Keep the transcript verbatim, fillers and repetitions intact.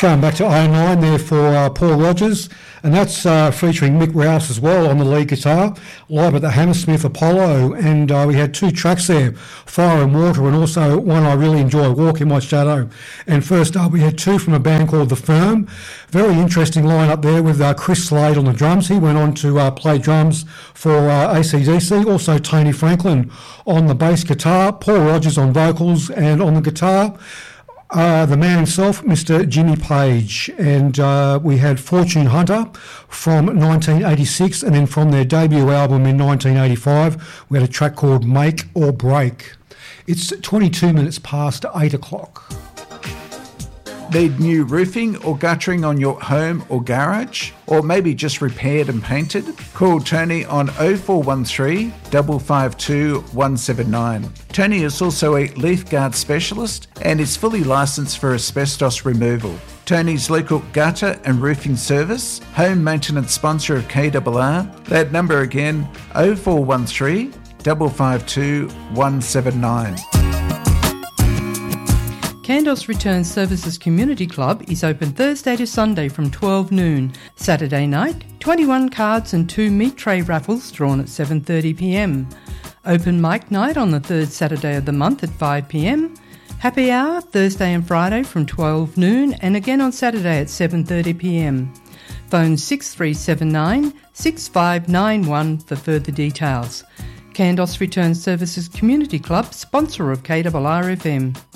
Going back to oh nine there for uh, Paul Rogers, and that's uh, featuring Mick Rouse as well on the lead guitar, live at the Hammersmith Apollo, and uh, we had two tracks there, Fire and Water, and also one I really enjoyed, Walk in My Shadow. And first up we had two from a band called The Firm. Very interesting lineup there with uh, Chris Slade on the drums. He went on to uh, play drums for uh, A C D C, also Tony Franklin on the bass guitar, Paul Rogers on vocals, and on the guitar, Uh, the man himself, Mister Jimmy Page, and uh, we had Fortune Hunter from nineteen eighty-six, and then from their debut album in nineteen eighty-five, we had a track called Make or Break. It's twenty-two minutes past eight o'clock. Need new roofing or guttering on your home or garage? Or maybe just repaired and painted? Call Tony on oh four one three, five five two, one seven nine. Tony is also a leaf guard specialist and is fully licensed for asbestos removal. Tony's local gutter and roofing service, home maintenance sponsor of K R R. That number again, oh four one three, five five two, one seven nine. Kandos Return Services Community Club is open Thursday to Sunday from twelve noon. Saturday night, twenty-one cards and two meat tray raffles drawn at seven thirty p m. Open mic night on the third Saturday of the month at five p m. Happy hour Thursday and Friday from twelve noon and again on Saturday at seven thirty p m. Phone six three seven nine, six five nine one for further details. Kandos Return Services Community Club, sponsor of K R R F M.